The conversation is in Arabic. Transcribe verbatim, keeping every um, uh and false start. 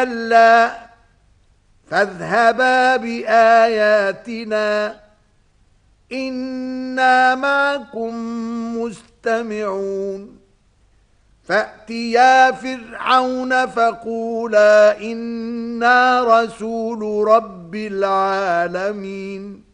كلا فاذهبا بآياتنا إنا معكم مستمعون فأتيا فرعون فقولا إنا رسول رب العالمين